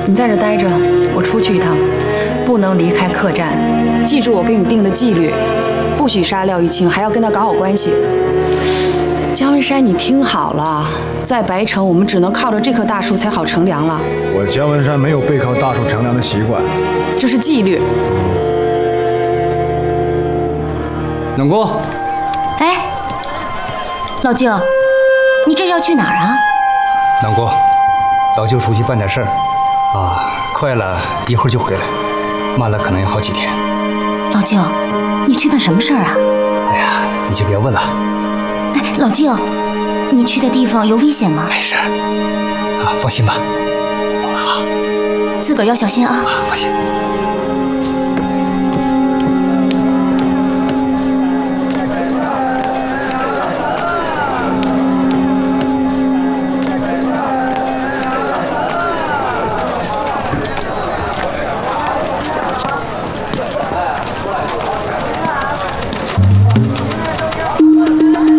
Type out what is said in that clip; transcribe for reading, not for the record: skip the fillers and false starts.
你在这待着，我出去一趟，不能离开客栈。记住我给你定的纪律，不许杀廖玉清，还要跟他搞好关系。姜文山，你听好了，在白城我们只能靠着这棵大树才好乘凉了。 我姜文山没有背靠大树乘凉的习惯， 这是纪律。 冷姑， 哎，老舅，你这要去哪儿啊？ 冷姑，老舅出去办点事儿，快了一会儿就回来，慢了可能要好几天。 老舅，你去办什么事儿啊？ 哎呀，你就别问了。 哎，老舅，你去的地方有危险吗？ 没事，放心吧。走了啊， 自个儿要小心啊。 放心。